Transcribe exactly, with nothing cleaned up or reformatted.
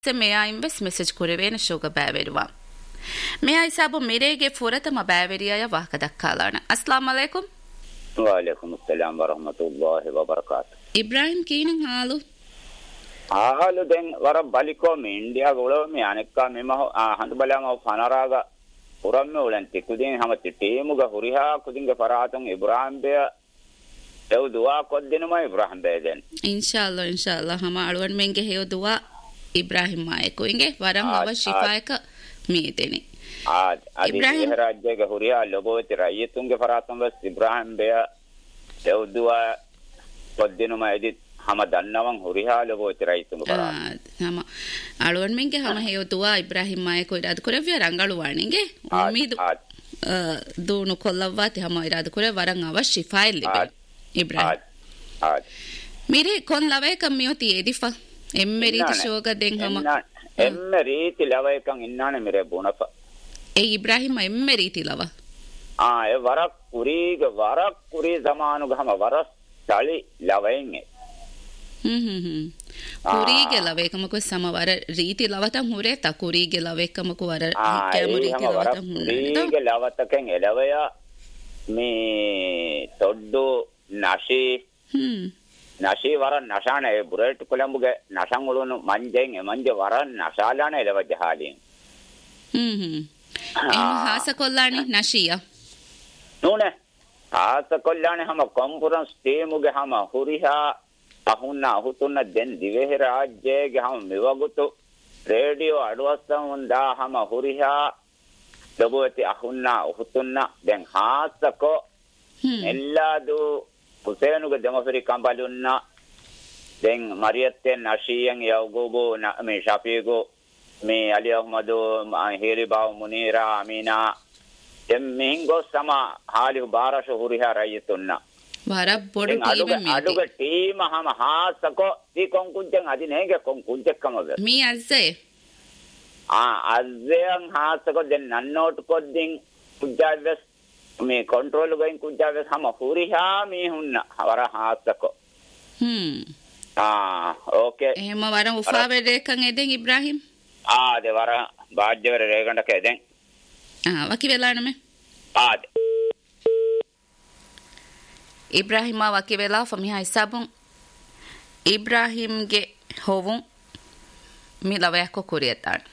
මෙයා invest message කුරවේන ශෝග බෑවෙරුවා මෙයා ඉසාබු මිරේගේ ෆුරතම බෑවෙරියය වාහක දක්කාලාන අස්ලාම් අලයිකුම් වලයිකුම් අස්සලාම් වරහමතුල්ලාහි වබරකාතු ඉබ්‍රාහිම් කීනන් හාලු ආහලු දැන් වර බලිකෝ මේ ඉන්දියා ගොලෝ මේ අනෙක්කා මෙම හඳ බලම පනරාග පුරම්ම උලන් තිකුදින් හැම තීමුග හුරිහා කුදින්ගේ පරාතුන් ඉබ්‍රාහිම් බය එව් දුවා කොද්දිනම ඉබ්‍රාහිම් බය දැන් ඉන්ෂාල්ලාහ් ඉන්ෂාල්ලාහ් හැම අලුවන් මෙන්ගේ හේව දුවා ඉබ්‍රාහිම් මායකෝ ඉංගේ වරම් අව ශිෆායක මීතෙනි ආ ඉබ්‍රාහිම් රාජ්‍යගේ හුරියා ලොබෝති රයිතුන්ගේ පරාතුන් බස් ඉබ්‍රාහිම් බය එව් දුවා කොද්දිනම එදිත් හැම දන්නවන් හුරිහා ලොබෝති රයිතුන්ගේ පරාතුන් හැම අලුවන් මෙන්ගේ හැම හේව දුවා ඉබ්‍රාහිම් මායකෝ ඉරාද කරවිය රංගලු වණින්ගේ උමීදු දෝනු කොල්ලවවාති හැම ඉරාද කර වරම් අව ශිෆායි ලිබේ ඉබ්‍රාහිම් ආ මිරි කොන් ලවේ කම්මියෝති එදිෆා එම්මෙ රීති ශෝග දෙන් හම එම්මෙ රීති ලවයකන් ඉන්නානේ මිරේ බුණප ඒ ඉබ්‍රාහිම් එම්මෙ රීති ලව ආ ඒ වරක් කුරීග වරක් කුරී සමානු ගම වරස් තලි ලවයින්ගේ හ්ම් හ්ම් හ්ම් කුරීග ලවයකම කො සමවර රීති ලවතම් හුරේ ත කුරීග ලවයකම කො වර කැම රීති ලවතම් කුරීග ලවතකෙන් එලවය මේ තොඩ්ඩු නෂි හ්ම් නෂි වරන් නෂානේ බුරේට් කොළඹගේ නෂන් වලුණු මංජෙන් එමංජ වරන් නෂාලාන එලවජ හාලින් හ්ම් හ්ම් එහම හාස කොල්ලානේ නෂියා නෝනේ හාස කොල්ලානේ හැම කොම්පුරන්ස් තේමුගේ හැම හුරිහා අහුන්න අහුතුන්න දෙන් දිවෙහි රාජ්‍යයේ හැම මෙවගුතු රේඩියෝ අඩවස්සම් වන්දා හැම හුරිහා ලබෝති අහුන්න අහුතුන්න දැන් හාසකෝ එල්ලාදු ಹುಸೇನುಗೆ ದೆಮಫರಿ ಕಂಬಲುನ್ನ ದೆನ್ ಮರಿಯತ್ತೆ ನಶಿಯನ್ ಯೌಗೋಬೋ ಮೇ ಶಾಫಿಗೋ ಮೇ ಅಲಿ ಅಹ್ಮದು ಹೇರಿಬಾವ್ ಮುನೀರಾ ಅಮೀನಾ ದೆನ್ ಮಿಂಗೋ ಸಮ ಹಾಲಿ ಬಾರಶ ಹುರಿಹಾ ರೈತುನ್ನ ವರ ಬೊಡು ಟೀಮ್ ಮೇ ಅಡುಗ ಟೀಮ್ ಹಮ ಹಾಸಕೋ ತಿ ಕೊಂಕುಂಜನ್ ಅದಿನೇಗೆ ಕೊಂಕುಂಜಕ್ಕಮವೆ ಮೀ ಅಜ್ಜೆ ಆ ಅಜ್ಜೆನ್ ಹಾಸಕೋ ದೆನ್ ನನ್ನೋಟ್ ಕೊದ್ದಿನ್ ಕುಜ್ಜಾವೆಸ್ මේ කොන්ට්‍රෝල් ගයින් කුජාවේ හැම හුරිහා මේ හුන්න වර හාස්සකෝ හ්ම් ආ ඕකේ එහෙම වර උෆාවේ රේකන් එදෙන් ඉබ්‍රාහිම් ආ දේ වර බාජ්‍යවර රේකන්ට කෙදෙන් ආ වකි වෙලා නමේ ආ ඉබ්‍රාහිම් වකි වෙලා ෆමිහා හිසබුන් ඉබ්‍රාහිම්ගේ හොවුන් මිලවයක් කොරියතාන